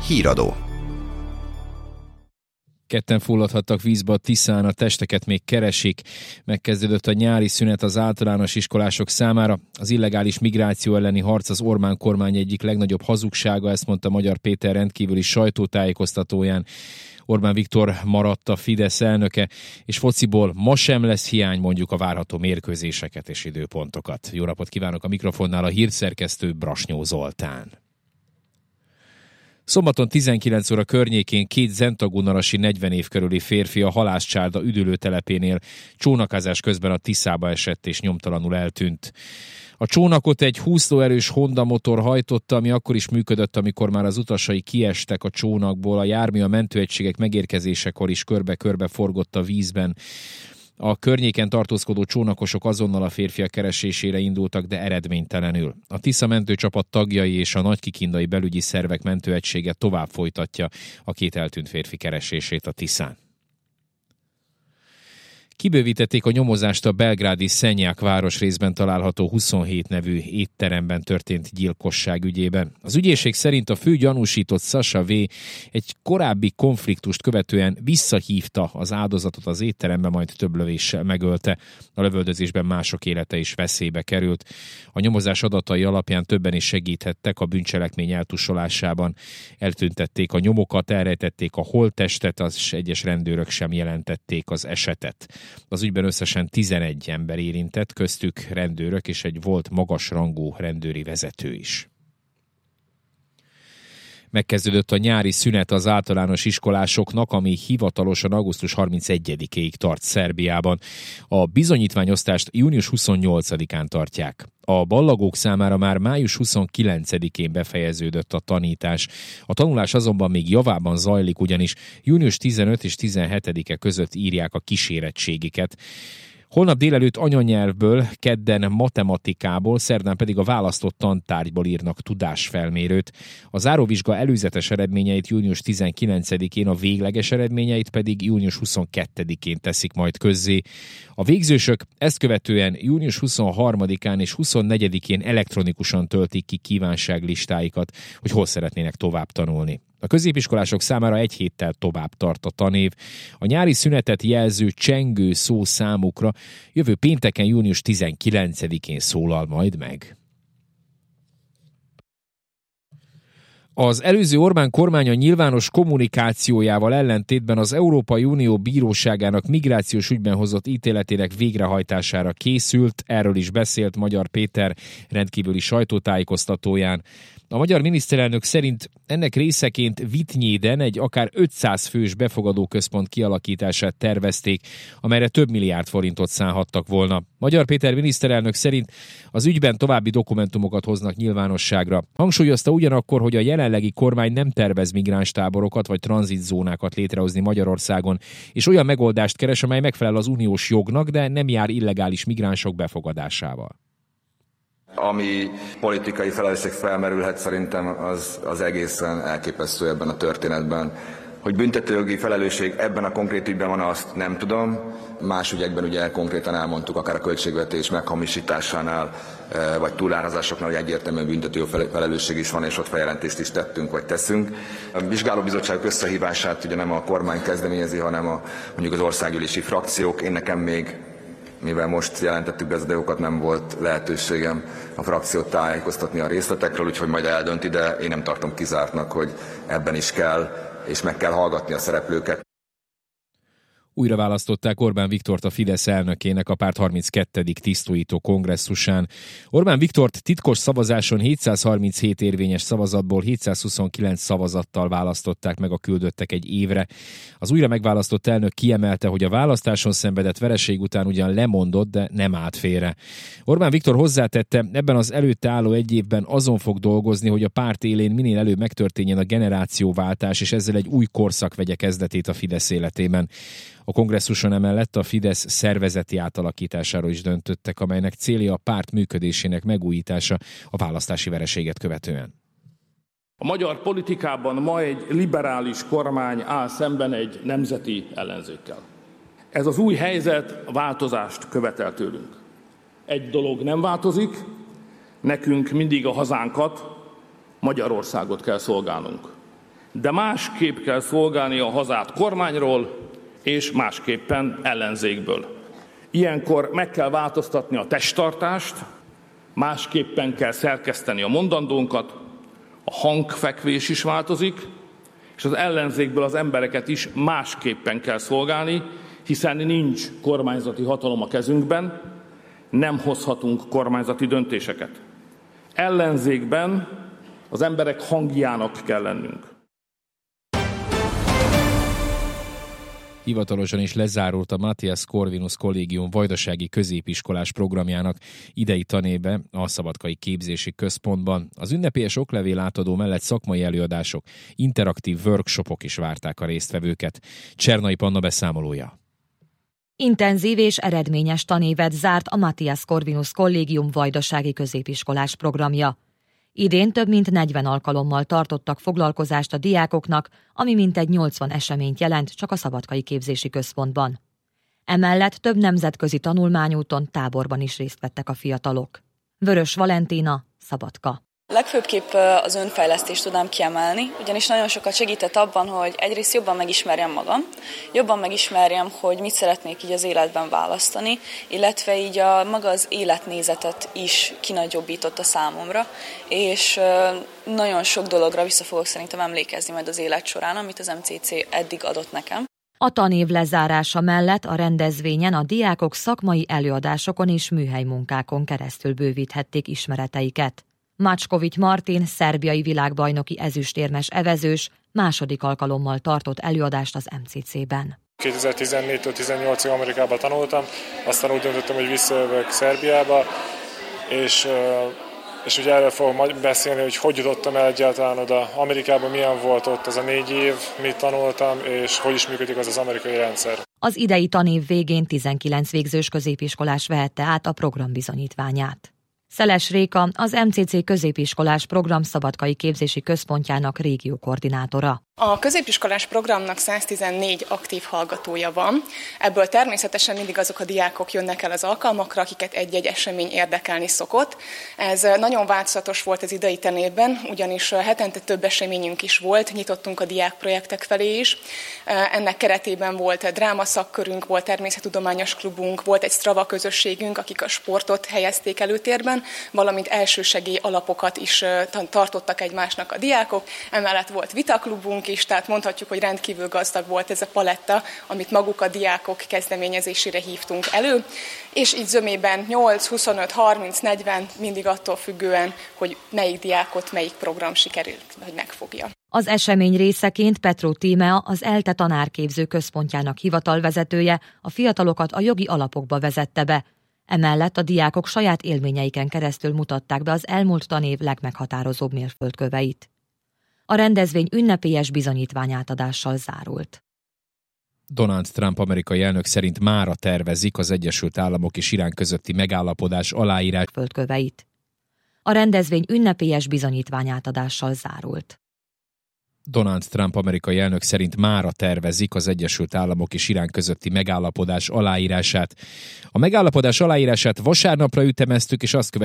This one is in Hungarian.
Híradó. Ketten fulladhattak vízbe a Tiszán, a testeket még keresik. Megkezdődött a nyári szünet az általános iskolások számára. Az illegális migráció elleni harc az Orbán kormány egyik legnagyobb hazugsága, ezt mondta Magyar Péter rendkívüli sajtótájékoztatóján. Orbán Viktor maradt a Fidesz elnöke, és fociból ma sem lesz hiány, mondjuk a várható mérkőzéseket és időpontokat. Jó napot kívánok, a mikrofonnál a hírszerkesztő Brasnyó Zoltán. Szombaton 19 óra környékén két zentagunarasi 40 év körüli férfi a halászcsárda üdülőtelepénél csónakázás közben a Tiszába esett és nyomtalanul eltűnt. A csónakot egy 20 lóerős Honda motor hajtotta, ami akkor is működött, amikor már az utasai kiestek a csónakból. A jármű a mentőegységek megérkezésekor is körbe-körbe forgott a vízben. A környéken tartózkodó csónakosok azonnal a férfiak keresésére indultak, de eredménytelenül. A Tisza mentőcsapat tagjai és a nagykikindai belügyi szervek mentőegysége tovább folytatja a két eltűnt férfi keresését a Tiszán. Kibővítették a nyomozást a belgrádi Szenják városrészben található 27 nevű étteremben történt gyilkosság ügyében. Az ügyészség szerint a fő gyanúsított Sasha V. egy korábbi konfliktust követően visszahívta az áldozatot az étterembe, majd több lövéssel megölte. A lövöldözésben mások élete is veszélybe került. A nyomozás adatai alapján többen is segíthettek a bűncselekmény eltusolásában. Eltüntették a nyomokat, elrejtették a holttestet, az egyes rendőrök sem jelentették az esetet. Az ügyben összesen 11 ember érintett, köztük rendőrök és egy volt magasrangú rendőri vezető is. Megkezdődött a nyári szünet az általános iskolásoknak, ami hivatalosan augusztus 31-ig tart Szerbiában. A bizonyítványosztást június 28-án tartják. A ballagók számára már május 29-én befejeződött a tanítás. A tanulás azonban még javában zajlik, ugyanis június 15 és 17-e között írják a kísérettségiket. Holnap délelőtt anyanyelvből, kedden matematikából, szerdán pedig a választott tantárgyból írnak tudásfelmérőt. A záróvizsga előzetes eredményeit június 19-én, a végleges eredményeit pedig június 22-én teszik majd közzé. A végzősök ezt követően június 23-án és 24-én elektronikusan töltik ki kívánságlistáikat, hogy hol szeretnének tovább tanulni. A középiskolások számára egy héttel tovább tart a tanév. A nyári szünetet jelző csengő szó számukra jövő pénteken, június 19-én szólal majd meg. Az előző Orbán kormánya nyilvános kommunikációjával ellentétben az Európai Unió Bíróságának migrációs ügyben hozott ítéletének végrehajtására készült, erről is beszélt Magyar Péter rendkívüli sajtótájékoztatóján. A magyar miniszterelnök szerint ennek részeként Vitynyéden egy akár 500 fős befogadóközpont kialakítását tervezték, amelyre több milliárd forintot szánhattak volna. Magyar Péter miniszterelnök szerint az ügyben további dokumentumokat hoznak nyilvánosságra. Hangsúlyozta ugyanakkor, hogy a jelenlegi kormány nem tervez migránstáborokat vagy tranzitzónákat létrehozni Magyarországon, és olyan megoldást keres, amely megfelel az uniós jognak, de nem jár illegális migránsok befogadásával. Ami politikai felelősség felmerülhet, szerintem az egészen elképesztő ebben a történetben. Hogy büntetőjogi felelősség ebben a konkrét ügyben van, azt nem tudom. Más ügyekben ugye konkrétan elmondtuk, akár a költségvetés meghamisításánál, vagy túlárazásoknál, hogy egyértelműen büntetőjogi felelősség is van, és ott feljelentést is tettünk, vagy teszünk. A vizsgálóbizottságok összehívását ugye nem a kormány kezdeményezi, hanem mondjuk az országgyűlési frakciók. Én nekem még, mivel most jelentettük be az dolgokat, nem volt lehetőségem a frakciót tájékoztatni a részletekről, úgyhogy majd eldönti, de én nem tartom kizártnak, hogy ebben is kell, és meg kell hallgatni a szereplőket. Újra választották Orbán Viktort a Fidesz elnökének a párt 32. tisztújító kongresszusán. Orbán Viktort titkos szavazáson 737 érvényes szavazatból 729 szavazattal választották meg a küldöttek egy évre. Az újra megválasztott elnök kiemelte, hogy a választáson szenvedett vereség után ugyan lemondott, de nem állt félre. Orbán Viktor hozzátette, ebben az előtte álló egy évben azon fog dolgozni, hogy a párt élén minél előbb megtörténjen a generációváltás, és ezzel egy új korszak vegye kezdetét a Fidesz életében. A kongresszuson emellett a Fidesz szervezeti átalakításáról is döntöttek, amelynek célja a párt működésének megújítása a választási vereséget követően. A magyar politikában ma egy liberális kormány áll szemben egy nemzeti ellenzékkel. Ez az új helyzet változást követel tőlünk. Egy dolog nem változik, nekünk mindig a hazánkat, Magyarországot kell szolgálnunk. de másképp kell szolgálni a hazát kormányról, és másképpen ellenzékből. Ilyenkor meg kell változtatni a testtartást, másképpen kell szerkeszteni a mondandónkat, a hangfekvés is változik, és az ellenzékből az embereket is másképpen kell szolgálni, hiszen nincs kormányzati hatalom a kezünkben, nem hozhatunk kormányzati döntéseket. Ellenzékben az emberek hangjának kell lennünk. Hivatalosan is lezárult a Matthias Corvinus Kollégium vajdasági középiskolás programjának idei tanéve a Szabadkai Képzési Központban. Az ünnepélyes oklevél átadó mellett szakmai előadások, interaktív workshopok is várták a résztvevőket. Csernai Panna beszámolója. Intenzív és eredményes tanévet zárt a Matthias Corvinus Kollégium vajdasági középiskolás programja. Idén több mint 40 alkalommal tartottak foglalkozást a diákoknak, ami mintegy 80 eseményt jelent csak a Szabadkai Képzési Központban. Emellett több nemzetközi tanulmányúton, táborban is részt vettek a fiatalok. Vörös Valentina, Szabadka. Legfőbbképp az önfejlesztést tudnám kiemelni, ugyanis nagyon sokat segített abban, hogy egyrészt jobban megismerjem magam, jobban megismerjem, hogy mit szeretnék így az életben választani, illetve így maga az életnézetet is kinagyobbította számomra, és nagyon sok dologra vissza fogok szerintem emlékezni majd az élet során, amit az MCC eddig adott nekem. A tanév lezárása mellett a rendezvényen a diákok szakmai előadásokon és műhelymunkákon keresztül bővíthették ismereteiket. Macskovics Martin, szerbiai világbajnoki ezüstérmes evezős, második alkalommal tartott előadást az MCC-ben. 2014-től 18-ig Amerikában tanultam, aztán úgy döntöttem, hogy visszajövök Szerbiába, és ugye erről fogok beszélni, hogy jutottam el egyáltalán oda Amerikában, milyen volt ott az a 4 év, mit tanultam, és hogy is működik az amerikai rendszer. Az idei tanév végén 19 végzős középiskolás vehette át a program bizonyítványát. Szeles Réka, az MCC középiskolás program Szabadkai Képzési Központjának régiókoordinátora. A középiskolás programnak 114 aktív hallgatója van, ebből természetesen mindig azok a diákok jönnek el az alkalmakra, akiket egy-egy esemény érdekelni szokott. Ez nagyon változatos volt az idei tanévben, ugyanis hetente több eseményünk is volt, nyitottunk a diákprojektek felé is. Ennek keretében volt drámaszakkörünk, volt természettudományos klubunk, volt egy Strava közösségünk, akik a sportot helyezték előtérben, valamint elsősegély alapokat is tartottak egymásnak a diákok. Emellett volt vitaklubunk is, tehát mondhatjuk, hogy rendkívül gazdag volt ez a paletta, amit maguk a diákok kezdeményezésére hívtunk elő, és így zömében 8, 25, 30, 40, mindig attól függően, hogy melyik diákot, melyik program sikerült, hogy megfogja. Az esemény részeként Petro Tímea, az ELTE tanárképző központjának hivatalvezetője a fiatalokat a jogi alapokba vezette be. Emellett a diákok saját élményeiken keresztül mutatták be az elmúlt tanév legmeghatározóbb mérföldköveit. A rendezvény ünnepélyes bizonyítványátadással zárult. Donald Trump amerikai elnök szerint mára tervezik az Egyesült Államok és Irán közötti megállapodás aláírását. Földköveit. A rendezvény ünnepélyes bizonyítványátadással zárult. Donald Trump amerikai elnök szerint mára tervezik az Egyesült Államok és Irán közötti megállapodás aláírását. A megállapodás aláírását vasárnapra ütemeztük, és azt